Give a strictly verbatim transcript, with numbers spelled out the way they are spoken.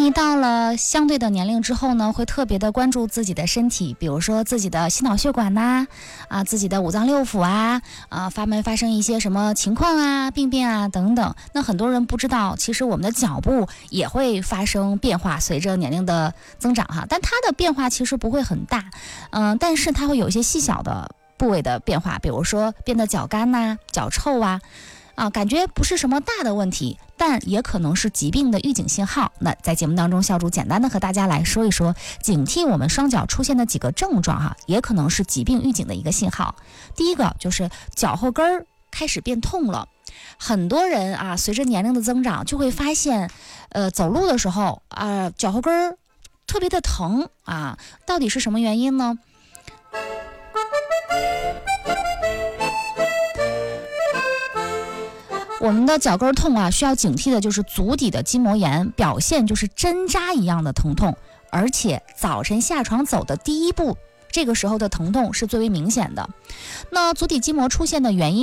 一到了相对的年龄之后呢，会特别的关注自己的身体，比如说自己的心脑血管呐、啊，自己的五脏六腑啊，啊发没发生一些什么情况啊、病变啊等等。那很多人不知道，其实我们的脚部也会发生变化，随着年龄的增长哈，但它的变化其实不会很大，嗯、呃，但是它会有一些细小的部位的变化，比如说变得脚干呐、啊、脚臭啊。啊，感觉不是什么大的问题，但也可能是疾病的预警信号。那在节目当中，校主简单的和大家来说一说，警惕我们双脚出现的几个症状哈，也可能是疾病预警的一个信号。第一个就是脚后跟儿开始变痛了，很多人啊，随着年龄的增长，就会发现，呃，走路的时候啊，脚后跟儿特别的疼啊，到底是什么原因呢？我们的脚跟痛啊，需要警惕的就是足底的筋膜炎，表现就是针扎一样的疼痛，而且早晨下床走的第一步，这个时候的疼痛是最为明显的。那足底筋膜出现的原因